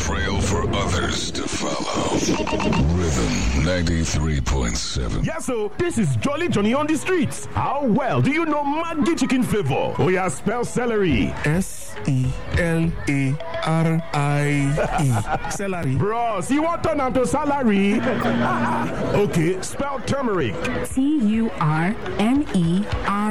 trail for others to follow. Rhythm 93.7. Yes, so this is Jolly Johnny on the streets. How well do you know Maggi chicken flavor? Oh yeah, spell celery. S-E-L-A-R-I-E. Celery. Bros, you want turn to salary? Okay, spell turmeric. Turmeric.